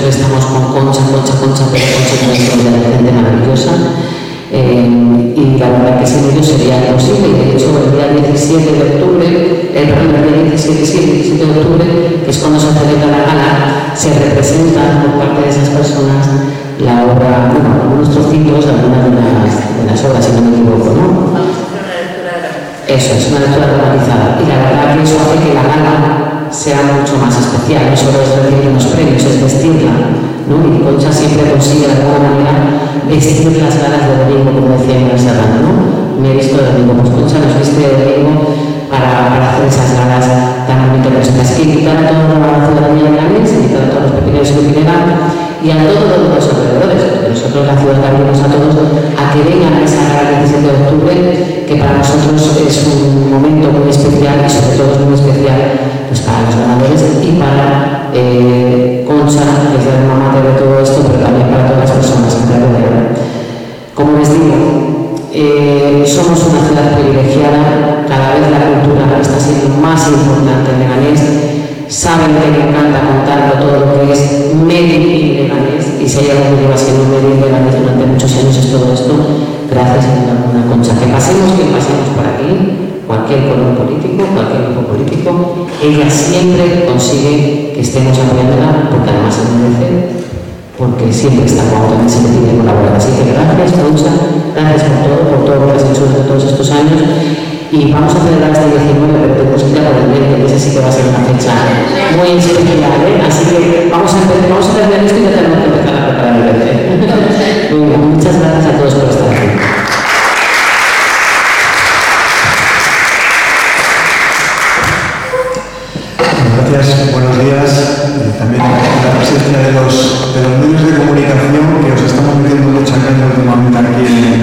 siempre estamos con Concha, pero Concha es una gente maravillosa. Y la verdad que sin ellos sería imposible. De hecho, el día 17 de octubre, el día 17 de octubre, que es cuando se celebra la gala, se representa por parte de esas personas la obra, bueno, algunos trocitos de algunas de las obras, si no me equivoco, ¿no? Eso, es una lectura dramatizada. Y la verdad que eso hace que la gala sea mucho más especial. No solo es recibir unos premios, es vestirla, ¿no? Y Concha siempre consigue de alguna manera vestir las galas de domingo, como decía Inés Serrano, ¿no? Me he visto de domingo, pues Concha nos viste de domingo para hacer esas galas tan bonitas. Que invitar a toda la ciudadanía de Leganés, invitar a todos los pepineros que vinieran y a todos los alrededores, porque nosotros la ciudad abrimos a todos a que vengan a esa gala del 17 de octubre, que para nosotros es un momento muy especial y sobre todo es muy especial pues para los ganadores y para Concha, que es la mamá de todo esto, pero también para todas las personas que me rodean. Como les digo, somos una ciudad privilegiada, cada vez la cultura está siendo más importante en Leganés. Saben que me encanta contarlo todo lo que es Made in Leganés, y si hay algo que lleva siendo Made in Leganés durante muchos años es todo esto, gracias a una Concha. Que pasemos por aquí, cualquier color político, cualquier grupo político, ella siempre consigue que estemos apoyándola, porque además se merece, porque siempre está cuando también se le pide colaborar. Así que gracias, Concha, gracias por todo lo que has hecho durante todos estos años. Y vamos a celebrar este 19, pero tenemos que ir a por el 20, que ese sí que va a ser una fecha muy especial, ¿eh? Así que vamos a terminar esto y ya tenemos que empezar a preparar el 20. Muy bien, muchas gracias a todos por estar aquí. Gracias, buenos días. También la presencia de los medios de comunicación, que os estamos metiendo mucha caña últimamente aquí en